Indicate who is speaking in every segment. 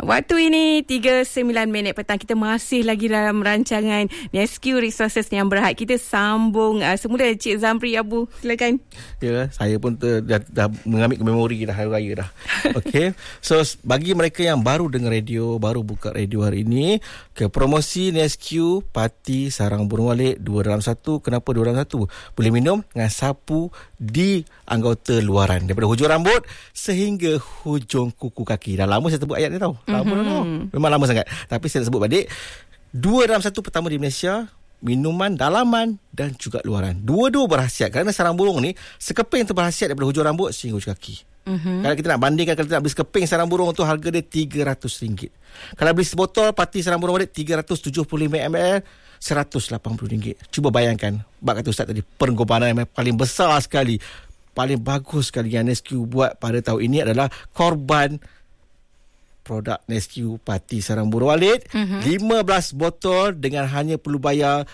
Speaker 1: Waktu ini 3:09 petang. Kita masih lagi dalam rancangan Rescue Resources yang berhad. Kita sambung semula Cik Zamri Abu. Silakan.
Speaker 2: Ya, saya pun dah mengambil ke memori dah hari raya dah. Okey. So bagi mereka yang baru dengar radio, baru buka radio hari ini, promosi Rescue Parti Sarang Burung Walet 2 dalam 1. Kenapa 2 dalam 1? Boleh minum dengan sapu di anggota luaran daripada hujung rambut sehingga hujung kuku kaki. Dah lama saya sebut ayat ni tau. Lama tau. Memang lama sangat. Tapi saya nak sebut balik. 2 dalam 1 pertama di Malaysia, minuman dalaman dan juga luaran. Dua-dua berkhasiat kerana sarang burung ni sekeping tu berkhasiat daripada hujung rambut sehingga hujung kaki. Kalau kita nak bandingkan, kalau kita nak beli sekeping sarang burung tu harga dia RM300. Kalau beli sebotol Parti Sarang Burung Walet 375ml RM180. Cuba bayangkan, bak kata Ustaz tadi, pengorbanan yang paling besar sekali, paling bagus sekali yang Rescue buat pada tahun ini adalah korban produk Rescue Parti Sarang Burung Walet. 15 botol dengan hanya perlu bayar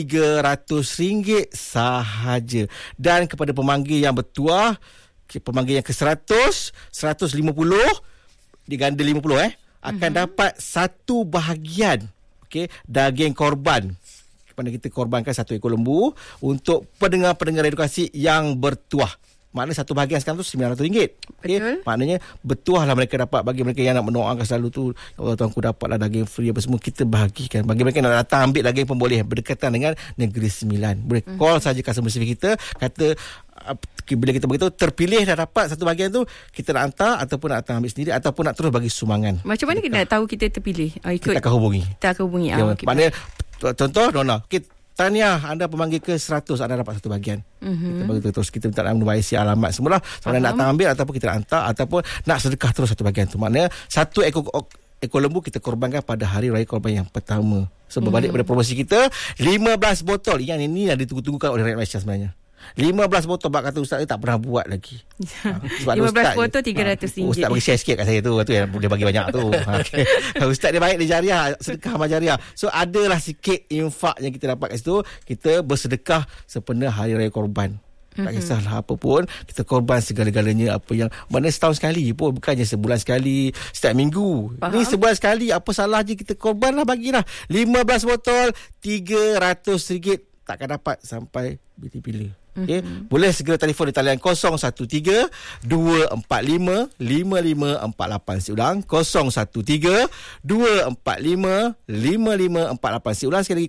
Speaker 2: RM300 sahaja. Dan kepada pemanggil yang bertuah, pemanggil yang ke-100, 150 diganda 50 akan dapat satu bahagian daging korban. Kepada kita korbankan satu ekor lembu untuk pendengar-pendengar edukasi yang bertuah. Maknanya satu bahagian sekarang tu RM900.
Speaker 1: Betul.
Speaker 2: Maknanya bertuahlah mereka dapat. Bagi mereka yang nak mendoakan selalu tu, ya Allah tuanku dapatlah daging free apa semua, kita bahagikan. Bagi mereka yang nak datang ambil daging pun boleh, berdekatan dengan Negeri Sembilan. Boleh call saja customer service kita, kata bila kita beritahu terpilih dah dapat satu bahagian tu, kita nak hantar ataupun nak datang ambil sendiri ataupun nak terus bagi sumbangan.
Speaker 1: Macam mana kita nak tahu kita terpilih?
Speaker 2: Kita akan hubungi.
Speaker 1: Okay.
Speaker 2: Maknanya contoh Nona, tahniah anda pemanggil ke-100, anda dapat satu bahagian. Kita bagi terus, kita minta nombor IC, alamat semula. Sama nak datang ambil ataupun kita nak hantar ataupun nak sedekah terus satu bahagian tu. Maknanya satu ekor lembu kita korbankan pada hari raya korban yang pertama. So berbalik pada promosi kita, 15 botol. Yang ini yang ditunggu-tunggukan oleh rakyat Malaysia sebenarnya. 15 botol, bak kata Ustaz tak pernah buat lagi.
Speaker 1: 15 botol RM300.
Speaker 2: Ustaz bagi share sikit kat saya tu yang boleh bagi banyak tu. Okay. Ustaz dia baik, dia jariah, sedekah amal jariah. So adalah sikit infak yang kita dapat kat situ. Kita bersedekah sempena hari raya korban. Tak kisahlah apa pun, kita korban segala-galanya. Apa yang mana setahun sekali pun, bukannya sebulan sekali, setiap minggu. Ni sebulan sekali, apa salah je kita korban lah, bagilah 15 botol RM300. Takkan dapat sampai bila-bila. Okay. Boleh segera telefon di talian 013-245-5548. Saya ulang, 013-245-5548. Saya ulang sekali lagi,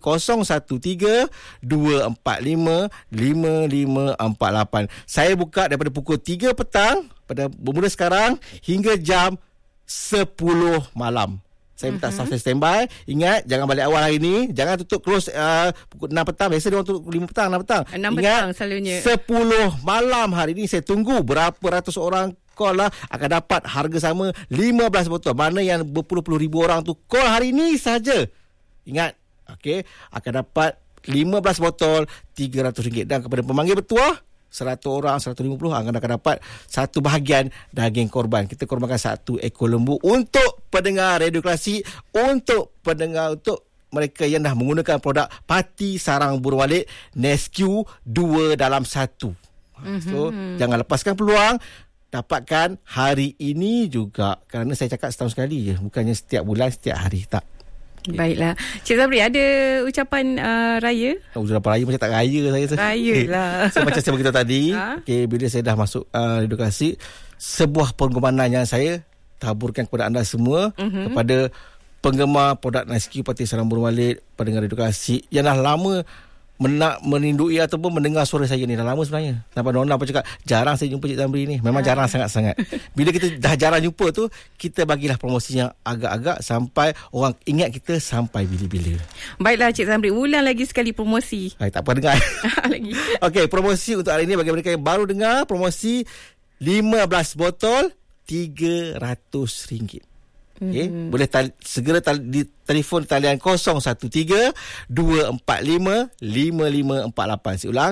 Speaker 2: 013-245-5548. Saya buka daripada pukul 3 petang pada bermula sekarang hingga jam 10 malam. Saya minta staff saya standby. Ingat, jangan balik awal hari ni. Jangan tutup close pukul 6 petang. Biasa dia orang tutup 5 petang, 6 petang.
Speaker 1: 6
Speaker 2: Ingat,
Speaker 1: petang selalunya.
Speaker 2: 10 malam hari ni saya tunggu berapa ratus orang call lah, akan dapat harga sama 15 botol. Mana yang berpuluh-puluh ribu orang tu call hari ni saja. Ingat, akan dapat 15 botol RM300. Dan kepada pemanggil bertuah, 100 orang, 150 akan dapat satu bahagian daging korban. Kita korbankan satu ekor lembu untuk pendengar radio klasik, untuk mereka yang dah menggunakan produk Parti Sarang Burung Walet Rescue 2 dalam 1. So, jangan lepaskan peluang. Dapatkan hari ini juga. Kerana saya cakap setahun sekali je, bukannya setiap bulan, setiap hari. Tak.
Speaker 1: Okay. Baiklah. Cik Zamri, ada ucapan raya?
Speaker 2: Ucapan raya macam tak raya saya.
Speaker 1: Raya lah.
Speaker 2: So, macam saya beritahu tadi, bila saya dah masuk edukasi, sebuah pengorbanan yang saya taburkan kepada anda semua, kepada penggemar produk Rescue Parti Sarang Burung Walet, pendengar edukasi yang dah lama merindui ataupun mendengar suara saya ni. Dah lama sebenarnya. Sampai Nona pun cakap, jarang saya jumpa Cik Zamri ni. Memang jarang sangat-sangat. Bila kita dah jarang jumpa tu, kita bagilah promosi yang agak-agak sampai orang ingat kita sampai bila-bila.
Speaker 1: Baiklah Cik Zamri, ulang lagi sekali promosi.
Speaker 2: Tak apa dengar.
Speaker 1: Lagi.
Speaker 2: Okey, promosi untuk hari ini bagi mereka yang baru dengar, promosi 15 botol RM300. Okay. Boleh segera di telefon talian 013-245-5548. Saya ulang,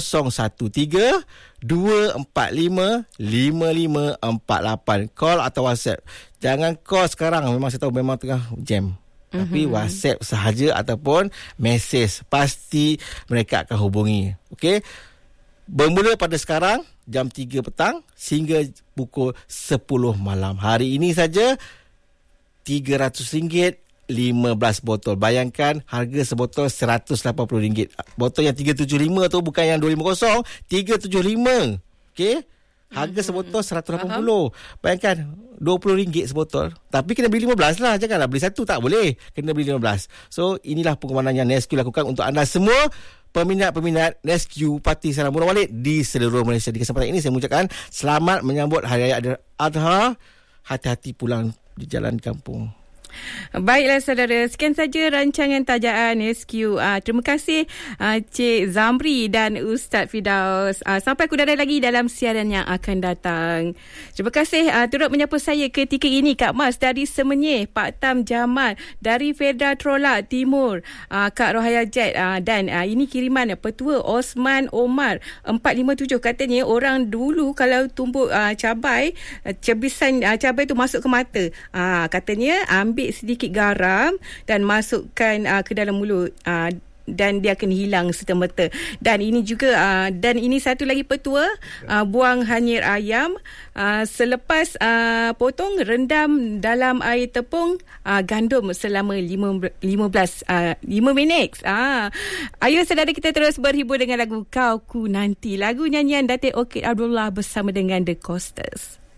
Speaker 2: 013-245-5548. Call atau WhatsApp. Jangan call sekarang, memang saya tahu memang tengah jam. Tapi WhatsApp sahaja ataupun mesej, pasti mereka akan hubungi. Okey. Bermula pada sekarang jam 3 petang sehingga pukul 10 malam. Hari ini saja RM300, 15 botol. Bayangkan harga sebotol RM180. Botol yang 375 tu bukan yang 250, 375. Okey. Harga sebotol RM180. Bayangkan RM20 sebotol. Tapi kena beli 15 lah. Janganlah beli satu, tak boleh. Kena beli 15. So inilah pengumuman yang Nesque lakukan untuk anda semua peminat-peminat Nesque Parti Sarang Murah Walid di seluruh Malaysia. Di kesempatan ini saya mengucapkan selamat menyambut Hari Raya Adha. Hati-hati pulang di jalan kampung.
Speaker 1: Baiklah saudara, sekian saja rancangan tajaan Nesque. Terima kasih Cik Zamri dan Ustaz Firdaus. Sampai aku datang lagi dalam siaran yang akan datang. Terima kasih turut menyapa saya ketika ini Kak Mas dari Semenyih, Pak Tam Jamal dari Felda Trola Timur, Kak Rohaya Jet, dan ini kiriman Petua Osman Omar 457. Katanya orang dulu kalau tumbuk cabai, cebisan cabai tu masuk ke mata. Katanya ambil sedikit garam dan masukkan ke dalam mulut, dan dia akan hilang serta-merta. Dan ini juga dan ini satu lagi petua, buang hanyir ayam selepas potong, rendam dalam air tepung gandum selama 5 minit. Ayo saudara, kita terus berhibur dengan lagu Kau Ku Nanti, lagu nyanyian Datin Orchid Abdullah bersama dengan The Coasters.